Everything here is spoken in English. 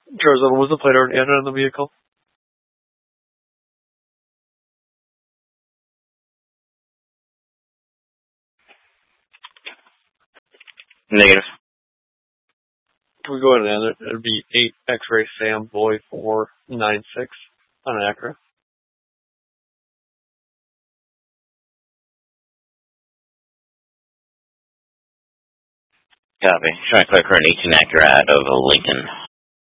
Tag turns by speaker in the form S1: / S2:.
S1: Arizona, was the plate already added on the vehicle?
S2: Negative.
S1: Can we go ahead and add it? It'd be 8 X-ray Sam Boy 496 on an Acura.
S2: Copy. Trying to clear current 18 Acura out of Lincoln.